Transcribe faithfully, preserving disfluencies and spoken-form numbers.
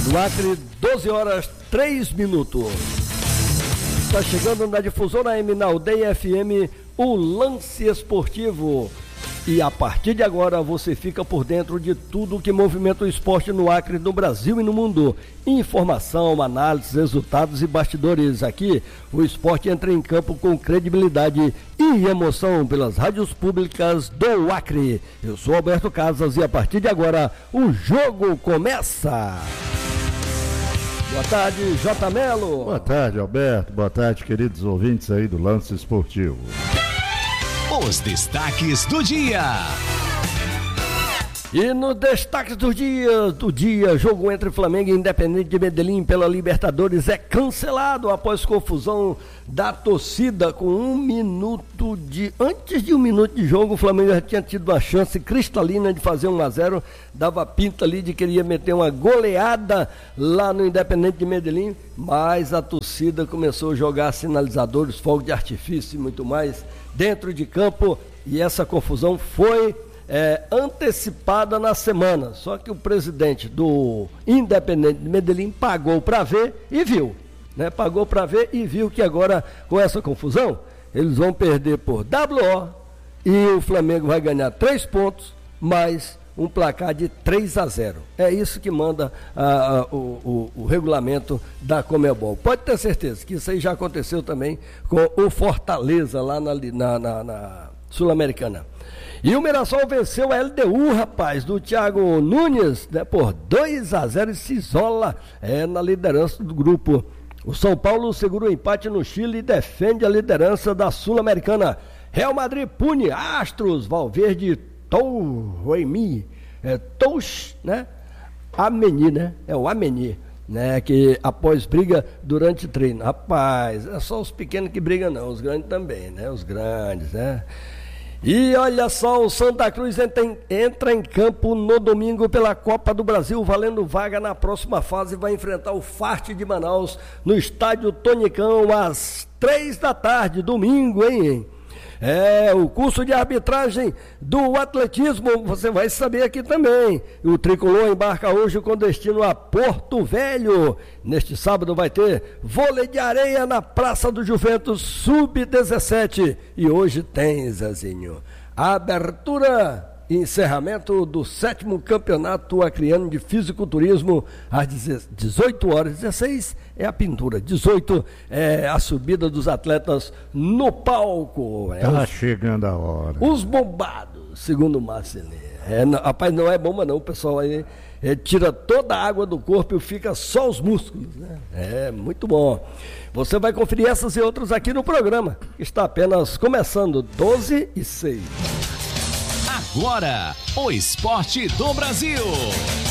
No Acre, doze horas, três minutos. Está chegando na difusora M, na Aldeia F M, o Lance Esportivo. E a partir de agora você fica por dentro de tudo que movimenta o esporte no Acre, no Brasil e no mundo. Informação, análise, resultados e bastidores. Aqui o esporte entra em campo com credibilidade e emoção pelas rádios públicas do Acre. Eu sou Alberto Casas e a partir de agora o jogo começa. Boa tarde, J. Melo. Boa tarde, Alberto. Boa tarde, queridos ouvintes aí do Lance Esportivo. Os destaques do dia. E no destaques do dia, do dia, jogo entre Flamengo e Independente de Medellín pela Libertadores é cancelado após confusão da torcida com um minuto de... Antes de um minuto de jogo, o Flamengo já tinha tido uma chance cristalina de fazer um a zero, dava pinta ali de que queria meter uma goleada lá no Independente de Medellín, mas a torcida começou a jogar sinalizadores, fogo de artifício e muito mais dentro de campo, e essa confusão foi é, antecipada na semana. Só que o presidente do Independente de Medellín pagou para ver e viu, né? Pagou para ver e viu que agora, com essa confusão, eles vão perder por W O e o Flamengo vai ganhar três pontos, mais um placar de três a zero. É isso que manda ah, ah, o, o, o regulamento da Conmebol. Pode ter certeza que isso aí já aconteceu também com o Fortaleza lá na, na, na, na Sul-Americana. E o Mirassol venceu a L D U, rapaz, do Thiago Nunes, né, por dois a zero e se isola é, na liderança do grupo. O São Paulo segura o empate no Chile e defende a liderança da Sul-Americana. Real Madrid pune Astros, Valverde Touemi, é, Tous, né? Ameni, né? É o Ameni, né? Que após briga durante treino. Rapaz, é só os pequenos que brigam não, os grandes também, né? Os grandes, né? E olha só, o Santa Cruz entra em, entra em campo no domingo pela Copa do Brasil, valendo vaga na próxima fase, vai enfrentar o Farte de Manaus no estádio Tonicão às três da tarde, domingo, hein, hein? É, o curso de arbitragem do atletismo, você vai saber aqui também. O Tricolor embarca hoje com destino a Porto Velho. Neste sábado vai ter vôlei de areia na Praça do Juventus sub dezessete. E hoje tem, Zezinho, a abertura e encerramento do sétimo campeonato acreano de fisiculturismo às dezoito horas, dezesseis é a pintura, dezoito é a subida dos atletas no palco. É tá os, chegando a hora. Os bombados, segundo o Marcelinho. É, rapaz, não é bomba não, o pessoal aí é, tira toda a água do corpo e fica só os músculos, né? É, muito bom. Você vai conferir essas e outras aqui no programa, que está apenas começando, doze e seis. Agora, o esporte do Brasil.